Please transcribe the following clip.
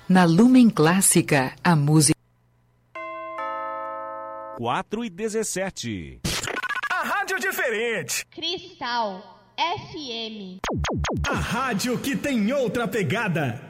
Na Lumen Clássica, a música 4:17. A rádio diferente. Cristal FM. A rádio que tem outra pegada.